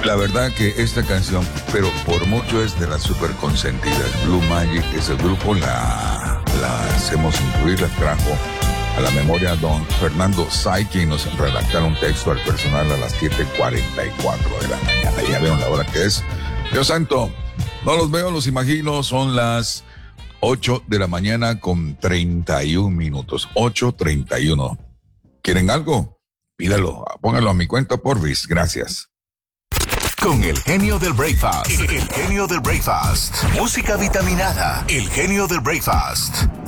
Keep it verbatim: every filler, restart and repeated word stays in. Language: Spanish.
La verdad que esta canción, pero por mucho es de las super consentidas. Blue Magic es el grupo, la, la hacemos incluir, la trajo a la memoria don Fernando Say, quien nos redactaron un texto al personal a las siete cuarenta y cuatro de la mañana. Ya vieron la hora que es. Dios santo, no los veo, los imagino, son las ocho de la mañana con treinta y un minutos. ocho treinta y uno. ¿Quieren algo? Pídalo, póngalo a mi cuenta, porfis. Gracias. Con el genio del breakfast. El genio del breakfast. Música vitaminada. El genio del breakfast.